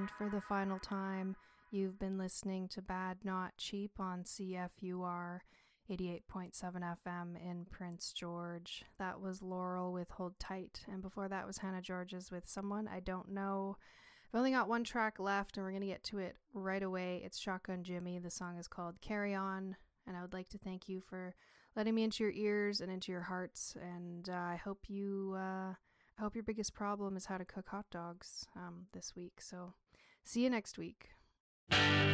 And for the final time, you've been listening to Bad Not Cheap on CFUR 88.7 FM in Prince George. That was Laurel with Hold Tight, and before that was Hannah Georges with Someone I Don't Know. I've only got one track left, and we're going to get to it right away. It's Shotgun Jimmy. The song is called Carry On, and I would like to thank you for letting me into your ears and into your hearts, and I hope your biggest problem is how to cook hot dogs this week. So see you next week.